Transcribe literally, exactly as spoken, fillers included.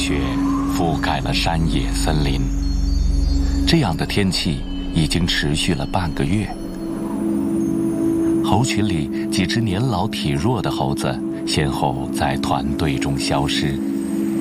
雪覆盖了山野森林。这样的天气已经持续了半个月。猴群里几只年老体弱的猴子先后在团队中消失。